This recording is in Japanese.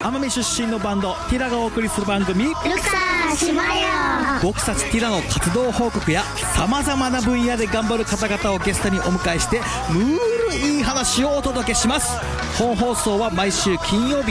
奄美出身のバンドティラがお送りする番組ルクサしまよ。 僕たちティラの活動報告やさまざまな分野で頑張る方々をゲストにお迎えしてぬるい話をお届けします。本放送は毎週金曜日